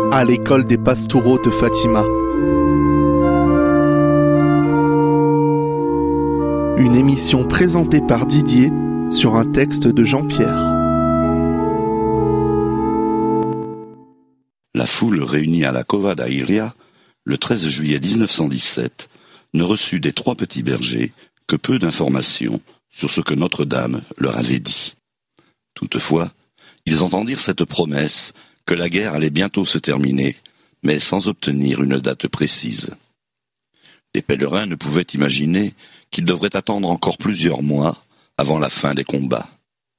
à l'école des Pastoureaux de Fatima. Une émission présentée par Didier sur un texte de Jean-Pierre. La foule réunie à la Cova da Iria, le 13 juillet 1917, ne reçut des trois petits bergers que peu d'informations sur ce que Notre-Dame leur avait dit. Toutefois, ils entendirent cette promesse que la guerre allait bientôt se terminer, mais sans obtenir une date précise. Les pèlerins ne pouvaient imaginer qu'ils devraient attendre encore plusieurs mois avant la fin des combats.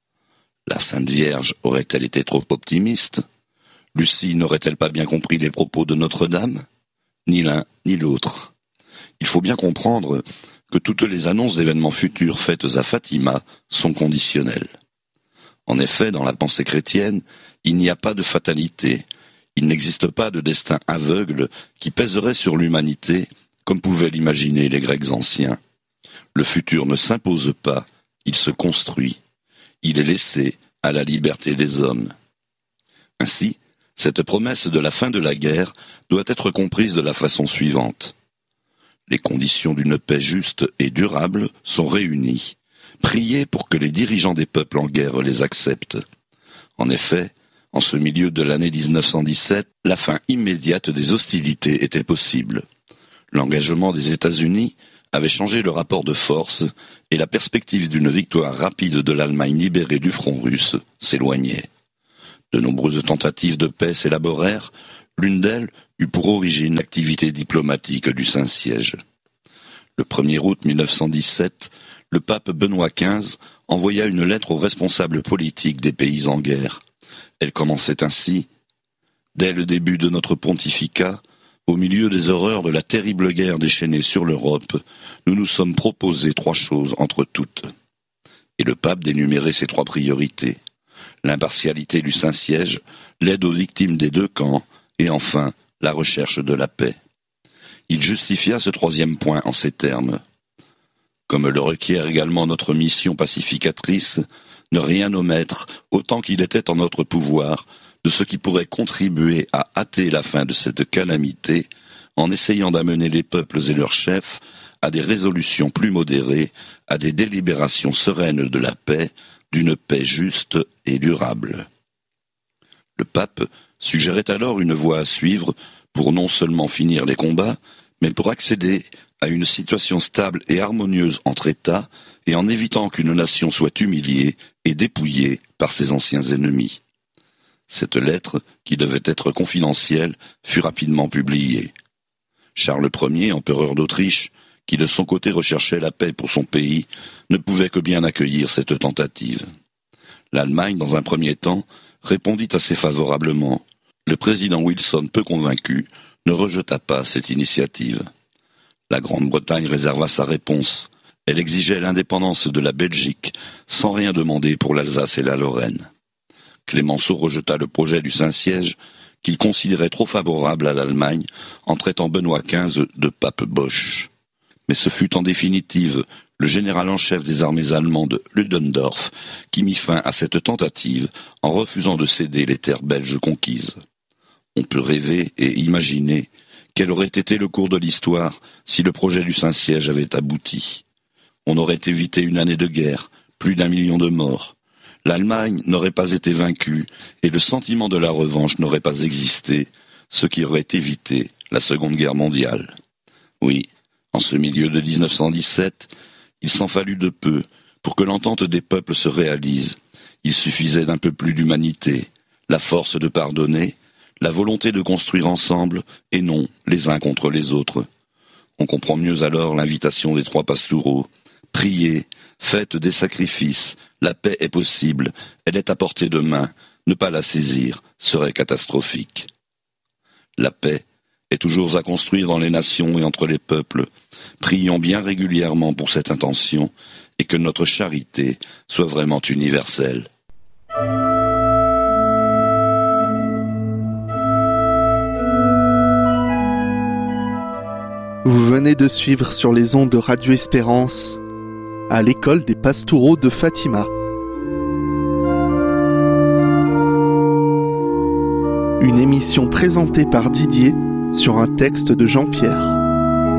La Sainte Vierge aurait-elle été trop optimiste ? Lucie n'aurait-elle pas bien compris les propos de Notre-Dame ? Ni l'un ni l'autre. Il faut bien comprendre que toutes les annonces d'événements futurs faites à Fatima sont conditionnelles. En effet, dans la pensée chrétienne, il n'y a pas de fatalité, il n'existe pas de destin aveugle qui pèserait sur l'humanité, comme pouvaient l'imaginer les Grecs anciens. Le futur ne s'impose pas, il se construit. Il est laissé à la liberté des hommes. Ainsi, cette promesse de la fin de la guerre doit être comprise de la façon suivante. Les conditions d'une paix juste et durable sont réunies. Priez pour que les dirigeants des peuples en guerre les acceptent. En effet, en ce milieu de l'année 1917, la fin immédiate des hostilités était possible. L'engagement des États-Unis avait changé le rapport de force et la perspective d'une victoire rapide de l'Allemagne libérée du front russe s'éloignait. De nombreuses tentatives de paix s'élaborèrent, l'une d'elles eut pour origine l'activité diplomatique du Saint-Siège. Le 1er août 1917, le pape Benoît XV envoya une lettre aux responsables politiques des pays en guerre. Elle commençait ainsi : « Dès le début de notre pontificat, au milieu des horreurs de la terrible guerre déchaînée sur l'Europe, nous nous sommes proposés trois choses entre toutes. » Et le pape d'énumérer ces trois priorités : l'impartialité du Saint-Siège, l'aide aux victimes des deux camps, et enfin, la recherche de la paix. Il justifia ce troisième point en ces termes : comme le requiert également notre mission pacificatrice, ne rien omettre, autant qu'il était en notre pouvoir, de ce qui pourrait contribuer à hâter la fin de cette calamité, en essayant d'amener les peuples et leurs chefs à des résolutions plus modérées, à des délibérations sereines de la paix, d'une paix juste et durable. Le pape suggérait alors une voie à suivre pour non seulement finir les combats, mais pour accéder à une situation stable et harmonieuse entre États et en évitant qu'une nation soit humiliée et dépouillée par ses anciens ennemis. Cette lettre, qui devait être confidentielle, fut rapidement publiée. Charles Ier, empereur d'Autriche, qui de son côté recherchait la paix pour son pays, ne pouvait que bien accueillir cette tentative. L'Allemagne, dans un premier temps, répondit assez favorablement. Le président Wilson, peu convaincu, ne rejeta pas cette initiative. La Grande-Bretagne réserva sa réponse. Elle exigeait l'indépendance de la Belgique, sans rien demander pour l'Alsace et la Lorraine. Clémenceau rejeta le projet du Saint-Siège, qu'il considérait trop favorable à l'Allemagne, en traitant Benoît XV de pape Bosch. Mais ce fut en définitive le général en chef des armées allemandes, Ludendorff, qui mit fin à cette tentative en refusant de céder les terres belges conquises. On peut rêver et imaginer quel aurait été le cours de l'histoire si le projet du Saint-Siège avait abouti. On aurait évité une année de guerre, plus d'1 million de morts. L'Allemagne n'aurait pas été vaincue et le sentiment de la revanche n'aurait pas existé, ce qui aurait évité la Seconde Guerre mondiale. Oui, en ce milieu de 1917, il s'en fallut de peu pour que l'entente des peuples se réalise. Il suffisait d'un peu plus d'humanité, la force de pardonner, la volonté de construire ensemble et non les uns contre les autres. On comprend mieux alors l'invitation des trois pastoureaux. Priez, faites des sacrifices, la paix est possible, elle est à portée de main, ne pas la saisir serait catastrophique. La paix est toujours à construire dans les nations et entre les peuples. Prions bien régulièrement pour cette intention et que notre charité soit vraiment universelle. Vous venez de suivre sur les ondes de Radio Espérance à l'école des Pastoureaux de Fatima. Une émission émission présentée par Didier sur un texte de Jean-Pierre.